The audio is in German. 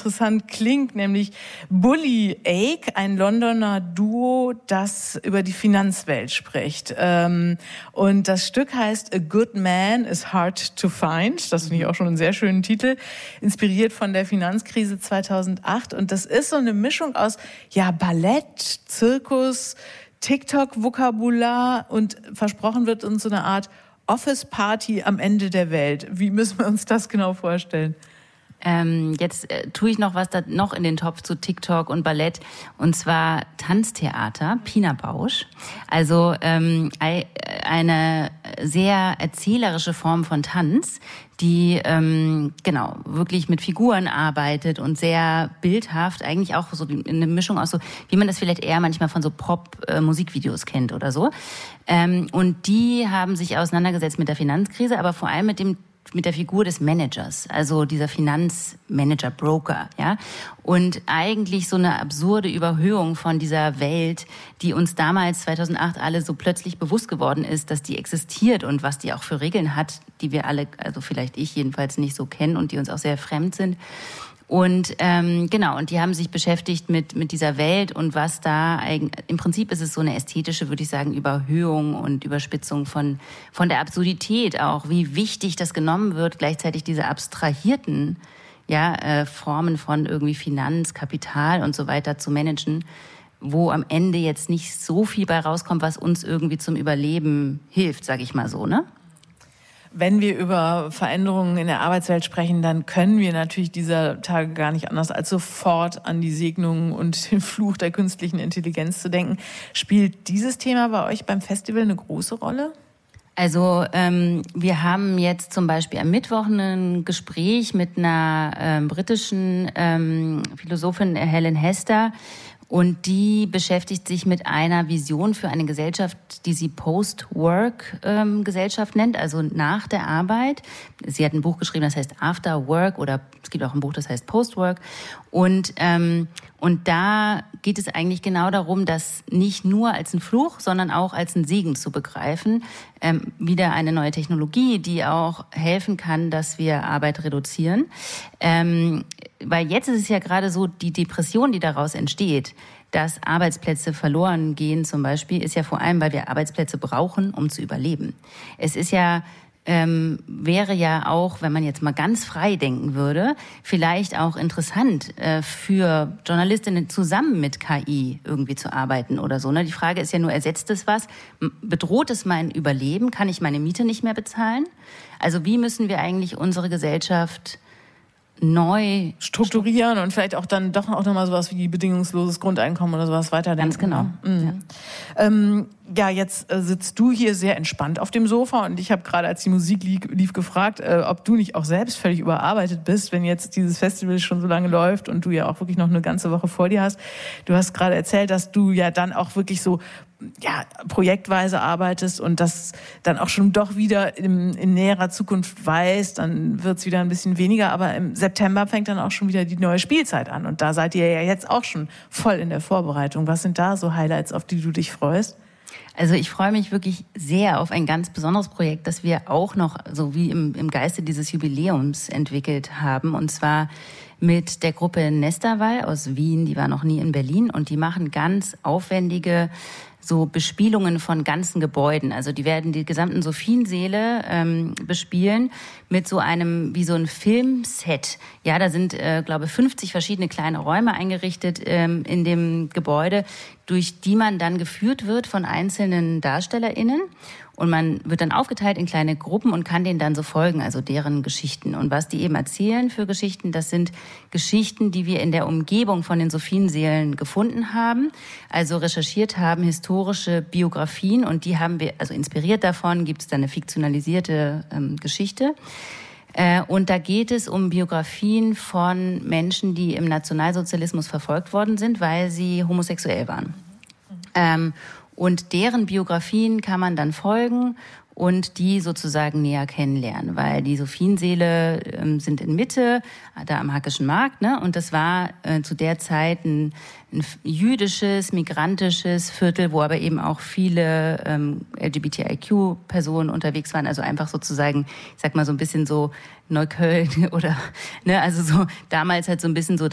interessant klingt, nämlich Bully Ake, ein Londoner Duo, das über die Finanzwelt spricht. Und das Stück heißt A Good Man is Hard to Find. Das finde ich auch schon einen sehr schönen Titel, inspiriert von der Finanzkrise 2008. Und das ist so eine Mischung aus Ballett, Zirkus, TikTok-Vokabular und versprochen wird uns so eine Art Office-Party am Ende der Welt. Wie müssen wir uns das genau vorstellen? Jetzt tue ich noch was da noch in den Topf zu TikTok und Ballett, und zwar Tanztheater, Pina Bausch. Also eine sehr erzählerische Form von Tanz, die wirklich mit Figuren arbeitet und sehr bildhaft, eigentlich auch so eine Mischung aus so, wie man das vielleicht eher manchmal von so Pop-Musikvideos kennt oder so. Und die haben sich auseinandergesetzt mit der Finanzkrise, aber vor allem mit der Figur des Managers, also dieser Finanzmanager, Broker, ja. Und eigentlich so eine absurde Überhöhung von dieser Welt, die uns damals 2008 alle so plötzlich bewusst geworden ist, dass die existiert und was die auch für Regeln hat, die wir alle, also vielleicht ich jedenfalls nicht so kennen und die uns auch sehr fremd sind. Und und die haben sich beschäftigt mit dieser Welt und was da im Prinzip ist es so eine ästhetische, würde ich sagen, Überhöhung und Überspitzung von der Absurdität auch, wie wichtig das genommen wird, gleichzeitig diese abstrahierten Formen von irgendwie Finanz, Kapital und so weiter zu managen, wo am Ende jetzt nicht so viel bei rauskommt, was uns irgendwie zum Überleben hilft, sage ich mal so, ne? Wenn wir über Veränderungen in der Arbeitswelt sprechen, dann können wir natürlich dieser Tage gar nicht anders, als sofort an die Segnungen und den Fluch der künstlichen Intelligenz zu denken. Spielt dieses Thema bei euch beim Festival eine große Rolle? Also wir haben jetzt zum Beispiel am Mittwoch ein Gespräch mit einer britischen Philosophin, Helen Hester, und die beschäftigt sich mit einer Vision für eine Gesellschaft, die sie Post-Work-Gesellschaft nennt, also nach der Arbeit. Sie hat ein Buch geschrieben, das heißt After Work, oder es gibt auch ein Buch, das heißt Post-Work. Und da geht es eigentlich genau darum, das nicht nur als ein Fluch, sondern auch als ein Segen zu begreifen. Wieder eine neue Technologie, die auch helfen kann, dass wir Arbeit reduzieren. Weil jetzt ist es ja gerade so, die Depression, die daraus entsteht, dass Arbeitsplätze verloren gehen zum Beispiel, ist ja vor allem, weil wir Arbeitsplätze brauchen, um zu überleben. Es ist ja wäre ja auch, wenn man jetzt mal ganz frei denken würde, vielleicht auch interessant für Journalistinnen zusammen mit KI irgendwie zu arbeiten oder so. Ne? Die Frage ist ja nur, ersetzt es was? Bedroht es mein Überleben? Kann ich meine Miete nicht mehr bezahlen? Also wie müssen wir eigentlich unsere Gesellschaft neu strukturieren und vielleicht auch dann doch auch nochmal sowas wie bedingungsloses Grundeinkommen oder sowas weiterdenken? Ganz genau. Mhm. Jetzt sitzt du hier sehr entspannt auf dem Sofa und ich habe gerade, als die Musik lief, gefragt, ob du nicht auch selbst völlig überarbeitet bist, wenn jetzt dieses Festival schon so lange läuft und du ja auch wirklich noch eine ganze Woche vor dir hast. Du hast gerade erzählt, dass du ja dann auch wirklich so projektweise arbeitest und das dann auch schon doch wieder in näherer Zukunft weißt, dann wird es wieder ein bisschen weniger, aber im September fängt dann auch schon wieder die neue Spielzeit an und da seid ihr ja jetzt auch schon voll in der Vorbereitung. Was sind da so Highlights, auf die du dich freust? Also ich freue mich wirklich sehr auf ein ganz besonderes Projekt, das wir auch noch so wie im Geiste dieses Jubiläums entwickelt haben, und zwar mit der Gruppe Nesterwall aus Wien, die war noch nie in Berlin, und die machen ganz aufwendige so Bespielungen von ganzen Gebäuden. Also die werden die gesamten Sophiensäle bespielen mit so einem, wie so ein Filmset. Ja, da sind, glaube ich, 50 verschiedene kleine Räume eingerichtet in dem Gebäude, durch die man dann geführt wird von einzelnen DarstellerInnen. Und man wird dann aufgeteilt in kleine Gruppen und kann denen dann so folgen, also deren Geschichten. Und was die eben erzählen für Geschichten, das sind Geschichten, die wir in der Umgebung von den Sophiensälen gefunden haben, also recherchiert haben, historische Biografien, und die haben wir, also inspiriert davon, gibt es dann eine fiktionalisierte Geschichte. Und da geht es um Biografien von Menschen, die im Nationalsozialismus verfolgt worden sind, weil sie homosexuell waren. Und deren Biografien kann man dann folgen und die sozusagen näher kennenlernen, weil die Sophiensäle sind in Mitte, da am Hackischen Markt, ne? Und das war zu der Zeit ein jüdisches, migrantisches Viertel, wo aber eben auch viele LGBTIQ-Personen unterwegs waren, also einfach sozusagen, ich sag mal so ein bisschen so Neukölln oder, ne, also so damals halt so ein bisschen so